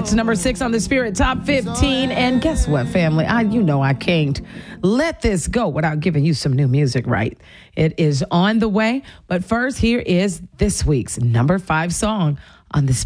It's number 6 on the Spirit Top 15. And guess what, family? I can't let this go without giving you some new music, right? It is on the way. But first, here is this week's number 5 song on the Spirit.